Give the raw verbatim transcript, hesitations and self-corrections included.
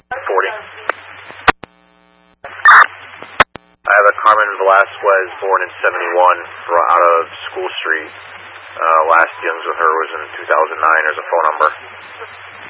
forty. I have a Carmen Velasquez, born in seventy-one, fro- out of School Street. Uh, last dealings with her was in two thousand nine. There's a phone number.